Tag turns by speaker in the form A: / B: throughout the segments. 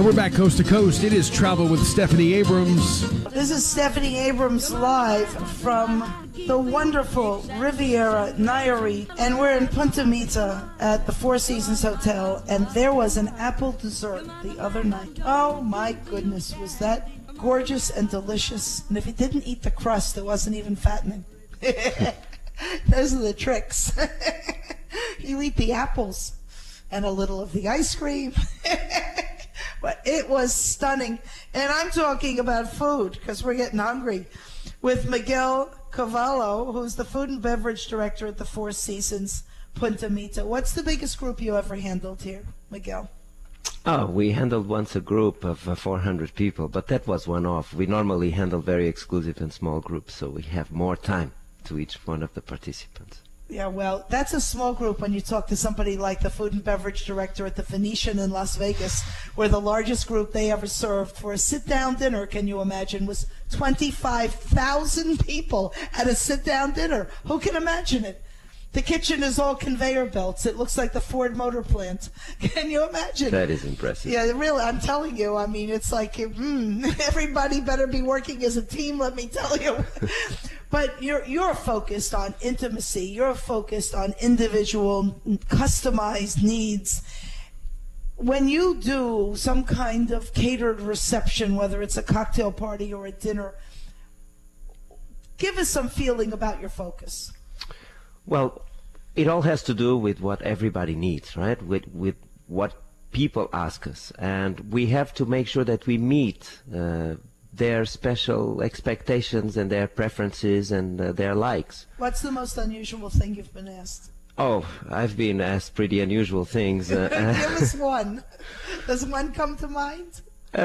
A: We're back coast to coast. It is Travel with Stephanie Abrams.
B: This is Stephanie Abrams live from the wonderful Riviera Nayarit, and we're in Punta Mita at the Four Seasons Hotel, and there was an apple dessert the other night. Oh my goodness, was that gorgeous and delicious. And if you didn't eat the crust, it wasn't even fattening. Those are the tricks. You eat the apples and a little of the ice cream. But it was stunning. And I'm talking about food because we're getting hungry with Miguel Cavallo, who's the food and beverage director at the Four Seasons Punta Mita. What's the biggest group you ever handled here, Miguel?
C: Oh, we handled once a group of 400 people, but that was one-off. We normally handle very exclusive and small groups, so we have more time to each one of the participants.
B: Yeah, well, that's a small group when you talk to somebody like the food and beverage director at the Venetian in Las Vegas, where the largest group they ever served for a sit-down dinner, can you imagine, was 25,000 people at a sit-down dinner. Who can imagine it? The kitchen is all conveyor belts. It looks like the Ford Motor Plant. Can you imagine?
C: That is impressive.
B: Yeah, really, I'm telling you. I mean, it's like, everybody better be working as a team, let me tell you. But you're focused on intimacy. You're focused on individual, customized needs. When you do some kind of catered reception, whether it's a cocktail party or a dinner, give us some feeling about your focus.
C: Well, it all has to do with what everybody needs, right? With what people ask us. And we have to make sure that we meet their special expectations and their preferences and their likes.
B: What's the most unusual thing you've been asked?
C: Oh, I've been asked pretty unusual things.
B: Give us one. Does one come to mind?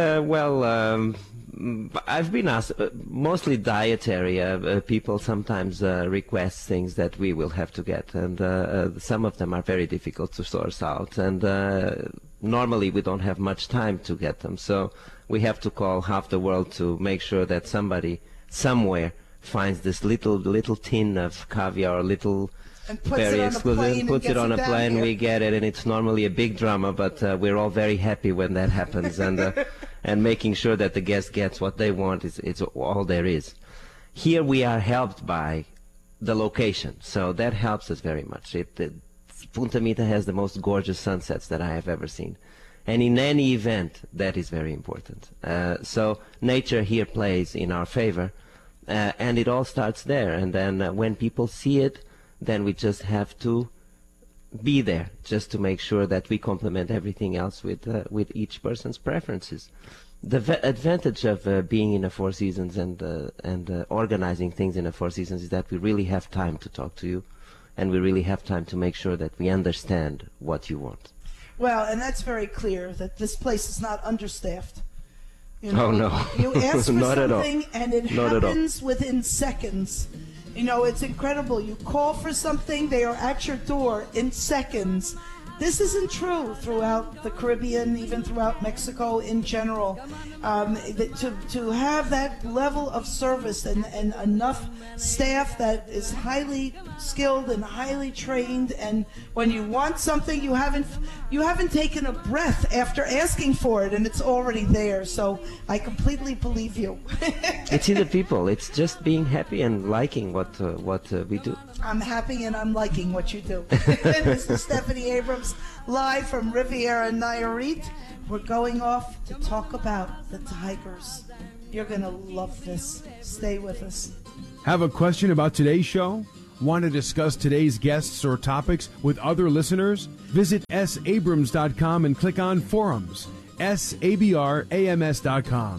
C: I've been asked, mostly dietary. People sometimes request things that we will have to get, and some of them are very difficult to source out, and normally we don't have much time to get them, so we have to call half the world to make sure that somebody somewhere finds this little tin of caviar,
B: and puts
C: very
B: it
C: exclusive, puts it on a plane,
B: here.
C: we get it, and it's normally a big drama, but we're all very happy when that happens, and making sure that the guest gets what they want is all there is. Here we are helped by the location, so that helps us very much. Punta Mita has the most gorgeous sunsets that I have ever seen, and in any event that is very important. So nature here plays in our favor, and it all starts there, and then when people see it, then we just have to be there just to make sure that we complement everything else with each person's preferences. The advantage of being in a Four Seasons and organizing things in a Four Seasons is that we really have time to talk to you, and we really have time to make sure that we understand what you want.
B: Well, and that's very clear that this place is not understaffed. You know,
C: oh no,
B: you ask for
C: not
B: something and it
C: not
B: happens within seconds. You know, it's incredible. You call for something, they are at your door in seconds. This isn't true throughout the Caribbean, even throughout Mexico in general. To have that level of service and enough staff that is highly skilled and highly trained, and when you want something, you haven't taken a breath after asking for it, and it's already there. So I completely believe you.
C: It's in the people. It's just being happy and liking what we do.
B: I'm happy and I'm liking what you do. This is Stephanie Abrams, live from Riviera Nayarit. We're going off to talk about the Tigers. You're going to love this. Stay with us.
A: Have a question about today's show? Want to discuss today's guests or topics with other listeners? Visit sabrams.com and click on forums. sabrams.com.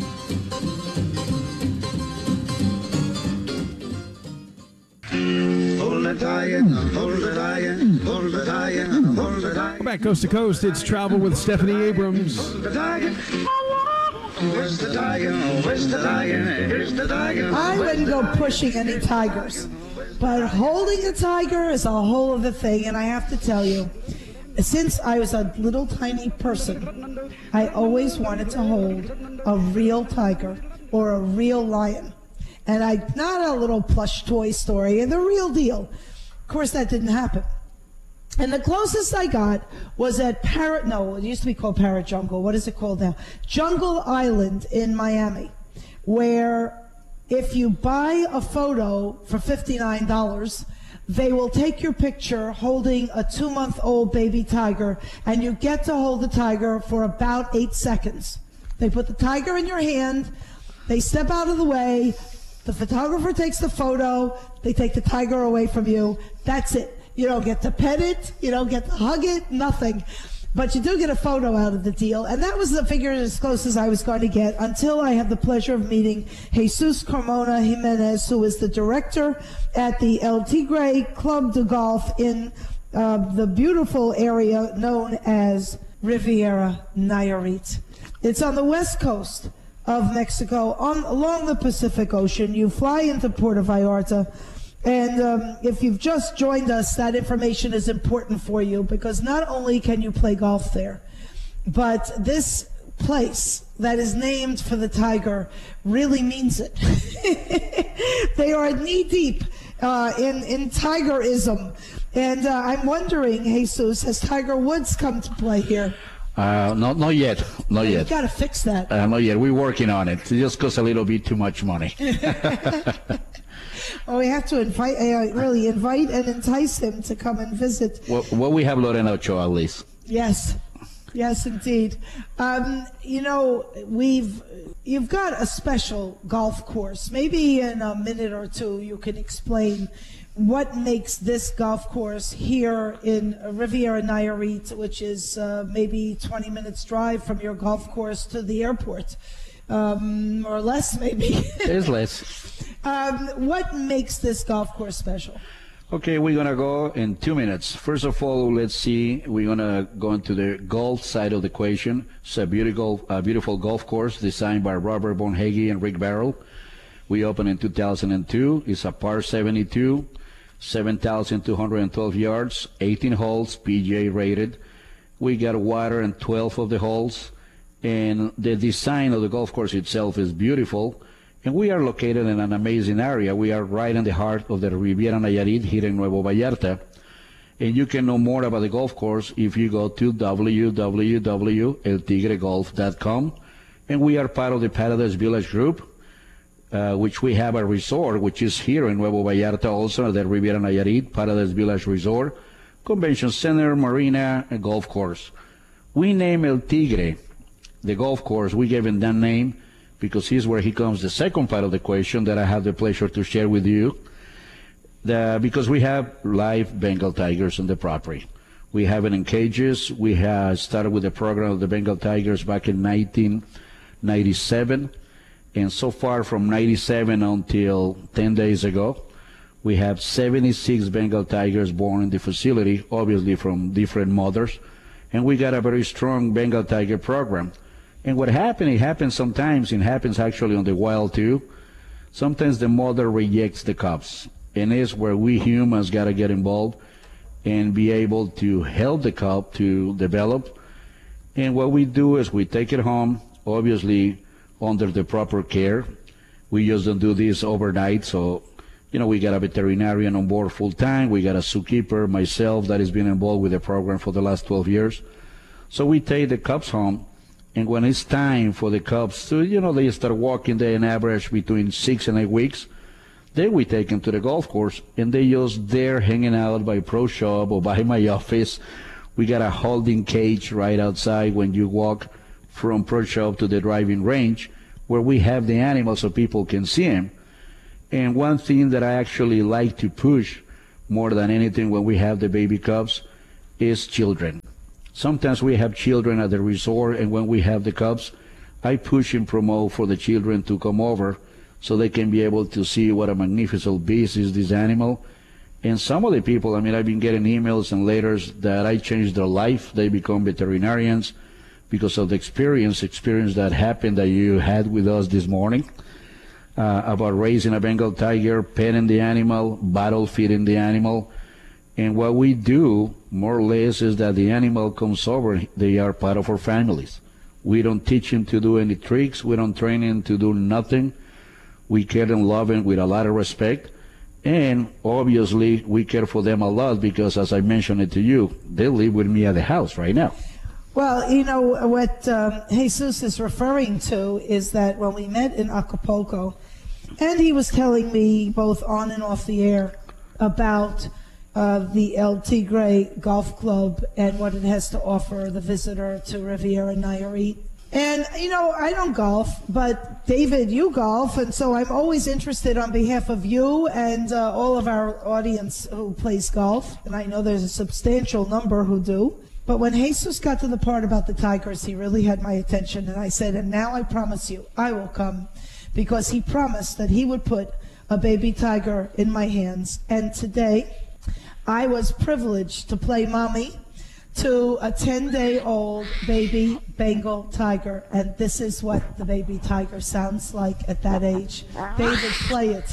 D: Hold the tiger, hold the tiger, hold the tiger, hold the tiger.
A: We're back coast to coast. It's Travel with Stephanie Abrams.
D: Hold the tiger. Where's the tiger? Where's the tiger? Here's the tiger.
B: I wouldn't go pushing any tigers, but holding a tiger is a whole other thing. And I have to tell you, since I was a little tiny person, I always wanted to hold a real tiger or a real lion. And not a little plush toy story, the real deal. Of course, that didn't happen. And the closest I got was at it used to be called Parrot Jungle. What is it called now? Jungle Island in Miami, where if you buy a photo for $59, they will take your picture holding a 2-month-old baby tiger, and you get to hold the tiger for about 8 seconds. They put the tiger in your hand, they step out of the way, the photographer takes the photo, they take the tiger away from you. That's it. You don't get to pet it, you don't get to hug it, nothing. But you do get a photo out of the deal. And that was the figure as close as I was going to get until I had the pleasure of meeting Jesus Carmona Jimenez, who is the director at the El Tigre Club de Golf in the beautiful area known as Riviera Nayarit. It's on the west coast of Mexico, along the Pacific Ocean. You fly into Puerto Vallarta. And if you've just joined us, that information is important for you, because not only can you play golf there, but this place that is named for the tiger really means it. They are knee-deep in tigerism. And I'm wondering, Jesus, has Tiger Woods come to play here?
E: Not yet. Not yet.
B: You've got to fix that.
E: Not yet. We're working on it. It just costs a little bit too much money.
B: Well, we have to invite and entice him to come and visit.
E: Well, we have Lorena Ochoa, at least.
B: Yes, indeed. You've got a special golf course. Maybe in a minute or two you can explain what makes this golf course here in Riviera Nayarit, which is maybe 20 minutes drive from your golf course to the airport, or less maybe.
E: It's less.
B: What makes this golf course special?
E: Okay, we're going to go in 2 minutes. First of all, let's see, we're going to go into the golf side of the equation. It's a beautiful golf course designed by Robert Bonhage and Rick Barrel. We opened in 2002. It's a par 72, 7,212 yards, 18 holes, PGA rated. We got water in 12 of the holes. And the design of the golf course itself is beautiful. And we are located in an amazing area. We are right in the heart of the Riviera Nayarit here in Nuevo Vallarta. And you can know more about the golf course if you go to www.eltigregolf.com. And we are part of the Paradise Village Group, which we have a resort, which is here in Nuevo Vallarta also, the Riviera Nayarit, Paradise Village Resort, Convention Center, Marina, and golf course. We name El Tigre, the golf course. We gave him that name because here's where he comes, the second part of the question that I have the pleasure to share with you. Because we have live Bengal tigers on the property. We have it in cages. We have started with the program of the Bengal tigers back in 1997. And so far from 97 until 10 days ago, we have 76 Bengal tigers born in the facility, obviously from different mothers. And we got a very strong Bengal tiger program. And what happened, it happens sometimes, it happens actually on the wild too. Sometimes the mother rejects the cubs. And it's where we humans got to get involved and be able to help the cub to develop. And what we do is we take it home, obviously under the proper care. We just don't do this overnight. So, we got a veterinarian on board full time. We got a zookeeper, myself, that has been involved with the program for the last 12 years. So we take the cubs home. And when it's time for the cubs to, they start walking, they on average between 6 and 8 weeks. Then we take them to the golf course, and they just there hanging out by Pro Shop or by my office. We got a holding cage right outside when you walk from Pro Shop to the driving range, where we have the animals so people can see them. And one thing that I actually like to push more than anything when we have the baby cubs is children. Sometimes we have children at the resort, and when we have the cubs, I push and promote for the children to come over so they can be able to see what a magnificent beast is this animal. And some of the people, I've been getting emails and letters that I changed their life. They become veterinarians because of the experience that happened that you had with us this morning about raising a Bengal tiger, petting the animal, bottle feeding the animal. And what we do, more or less, is that the animal comes over. They are part of our families. We don't teach him to do any tricks. We don't train him to do nothing. We care and love him with a lot of respect. And obviously, we care for them a lot because, as I mentioned it to you, they live with me at the house right now.
B: Well, you know, what Jesus is referring to is that when we met in Acapulco, and he was telling me both on and off the air about the El Tigre Golf Club and what it has to offer the visitor to Riviera Nayarit. And, you know, I don't golf, but David, you golf, and so I'm always interested on behalf of you and all of our audience who plays golf, and I know there's a substantial number who do. But when Jesus got to the part about the Tigers, he really had my attention, and I said, and now I promise you, I will come, because he promised that he would put a baby tiger in my hands. And today, I was privileged to play mommy to a 10-day-old baby Bengal tiger, and this is what the baby tiger sounds like at that age. David, play it.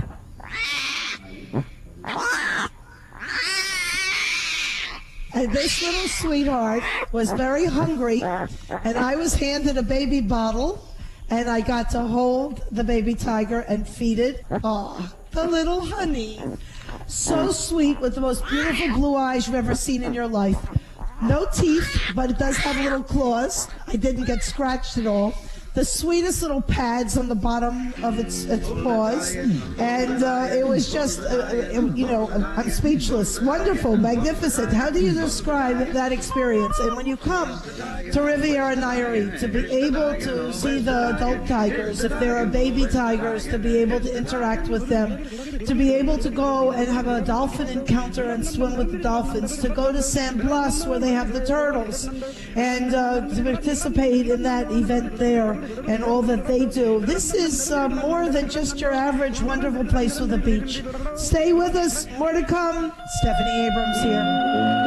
B: And this little sweetheart was very hungry, and I was handed a baby bottle, and I got to hold the baby tiger and feed it. Oh, the little honey. So sweet, with the most beautiful blue eyes you've ever seen in your life. No teeth, but it does have little claws. I didn't get scratched at all. The sweetest little pads on the bottom of its paws. And it was just, you know, I'm speechless. Wonderful, magnificent. How do you describe that experience? And when you come to Riviera Nayarit, to be able to see the adult tigers, if there are baby tigers, to be able to interact with them, to be able to go and have a dolphin encounter and swim with the dolphins, to go to San Blas where they have the turtles, and to participate in that event there, and all that they do. This is more than just your average wonderful place with a beach. Stay with us. More to come. Stephanie Abrams here.